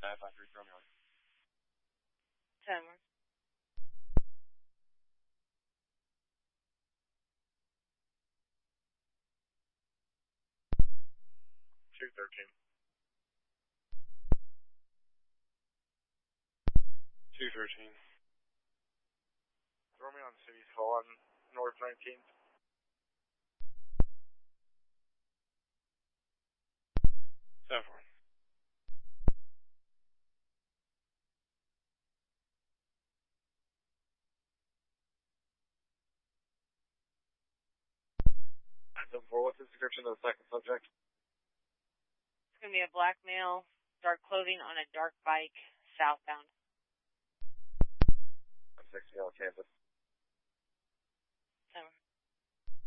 553 Romeo. 10. 213. 213. Romeo on City's Hall on North 19th. 7-4. What's the description of the second subject? It's going to be a black male, dark clothing on a dark bike, southbound. I'm 60 on campus.